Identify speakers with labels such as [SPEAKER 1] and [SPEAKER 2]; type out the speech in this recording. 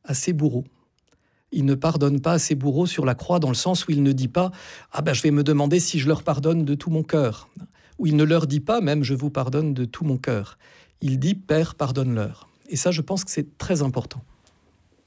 [SPEAKER 1] à ses bourreaux. Il ne pardonne pas à ses bourreaux sur la croix dans le sens où il ne dit pas « Ah ben je vais me demander si je leur pardonne de tout mon cœur ». Où il ne leur dit pas même « Je vous pardonne de tout mon cœur ». Il dit « Père, pardonne-leur ». Et ça, je pense que c'est très important.